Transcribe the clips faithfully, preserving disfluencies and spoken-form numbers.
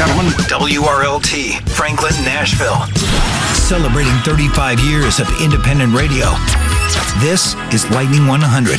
gentlemen. W R L T, Franklin, Nashville. Celebrating thirty-five years of independent radio. This is Lightning one hundred.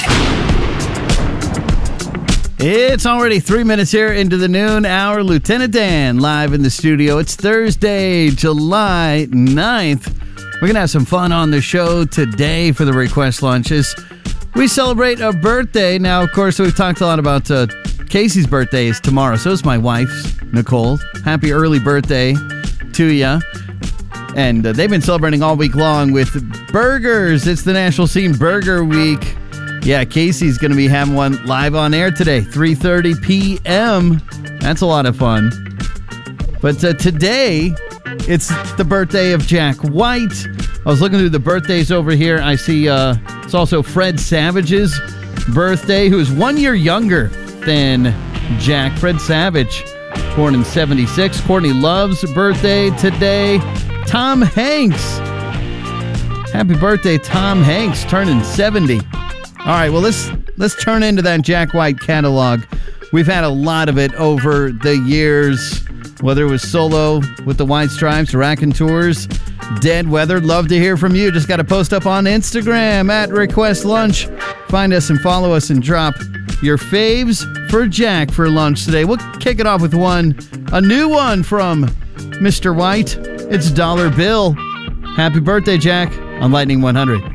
It's already three minutes here into the noon hour. Lieutenant Dan live in the studio. It's Thursday, July ninth. We're going to have some fun on the show today for the request lunches. We celebrate a birthday. Now, of course, we've talked a lot about uh, Casey's birthday is tomorrow. So is my wife's, Nicole. Happy early birthday to you. And uh, they've been celebrating all week long with burgers. It's the National Scene Burger Week. Yeah, Casey's going to be having one live on air today, three thirty p.m. That's a lot of fun. But uh, today, it's the birthday of Jack White. I was looking through the birthdays over here. I see uh, it's also Fred Savage's birthday, who is one year younger than Jack. Fred Savage, born in seventy-six. Courtney Love's birthday today. Tom Hanks. Happy birthday, Tom Hanks, turning seventy. All right, well, let's let's turn into that Jack White catalog. We've had a lot of it over the years, whether it was solo with the White Stripes, Raconteurs, Dead Weather. Love to hear from you. Just got to post up on Instagram at Request Lunch. Find us and follow us and drop your faves for Jack for lunch today. We'll kick it off with one, a new one from Mister White. It's Dollar Bill. Happy birthday, Jack, on Lightning one hundred.